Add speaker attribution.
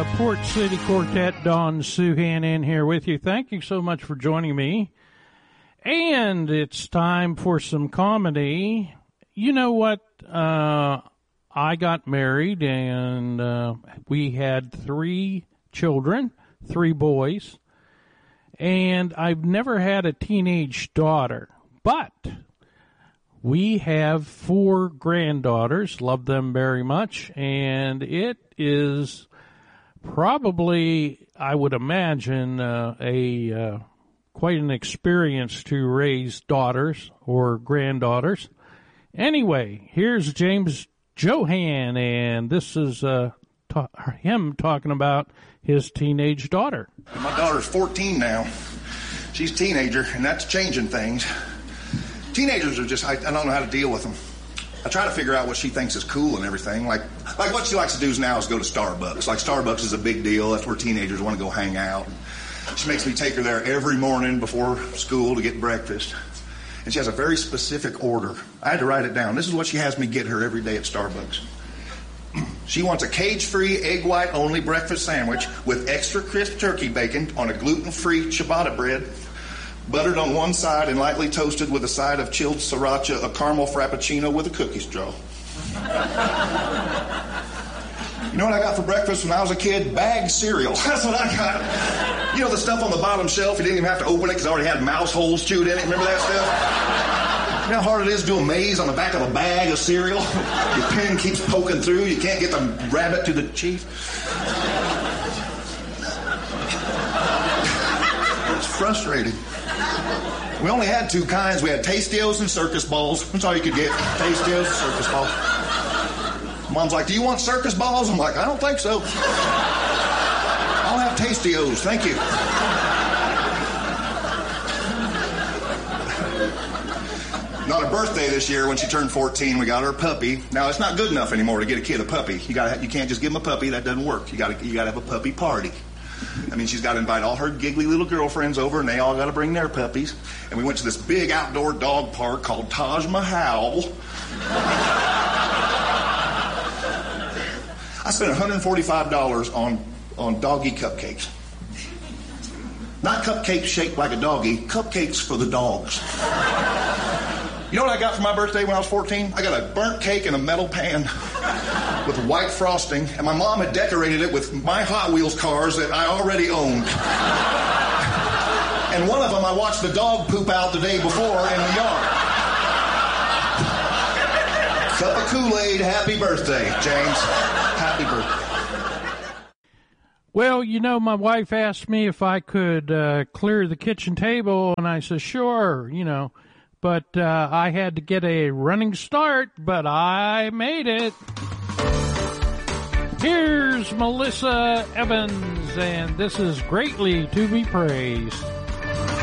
Speaker 1: Port City Quartet, Don Suhan in here with you. Thank you so much for joining me. And it's time for some comedy. You know what? I got married and we had 3 children, 3 boys. And I've never had a teenage daughter, but we have 4 granddaughters, love them very much, and it is probably, I would imagine, quite an experience to raise daughters or granddaughters. Anyway, here's James Johan, and this is him talking about his teenage daughter.
Speaker 2: My daughter's 14 now. She's a teenager, and that's changing things. Teenagers are just, I don't know how to deal with them. I try to figure out what she thinks is cool and everything. Like what she likes to do now is go to Starbucks. Like Starbucks is a big deal. That's where teenagers want to go hang out. She makes me take her there every morning before school to get breakfast. And she has a very specific order. I had to write it down. This is what she has me get her every day at Starbucks. She wants a cage-free, egg-white-only breakfast sandwich with extra crisp turkey bacon on a gluten-free ciabatta bread, buttered on one side and lightly toasted with a side of chilled sriracha, a caramel frappuccino with a cookie straw. You know what I got for breakfast when I was a kid? Bagged cereal. That's what I got. You know the stuff on the bottom shelf? You didn't even have to open it because it already had mouse holes chewed in it. Remember that stuff? You know how hard it is to do a maze on the back of a bag of cereal? Your pen keeps poking through. You can't get the rabbit to the chief. It's frustrating. We only had 2 kinds. We had Tastios and Circus Balls. That's all you could get. Tastios and Circus Balls. Mom's like, do you want circus balls? I'm like, I don't think so. I'll have Tastios. Thank you. On her birthday this year, when she turned 14, we got her a puppy. Now, it's not good enough anymore to get a kid a puppy. You can't just give him a puppy. That doesn't work. You gotta have a puppy party. I mean, she's got to invite all her giggly little girlfriends over, and they all got to bring their puppies. And we went to this big outdoor dog park called Taj Mahal. I spent $145 on doggy cupcakes. Not cupcakes shaped like a doggy, cupcakes for the dogs. You know what I got for my birthday when I was 14? I got a burnt cake in a metal pan with white frosting, and my mom had decorated it with my Hot Wheels cars that I already owned. And one of them I watched the dog poop out the day before in the yard. Cup of Kool-Aid, happy birthday, James. Happy birthday.
Speaker 1: Well, you know, my wife asked me if I could clear the kitchen table, and I said, sure, you know. But I had to get a running start, but I made it. Here's Melissa Evans, and this is Greatly to Be Praised.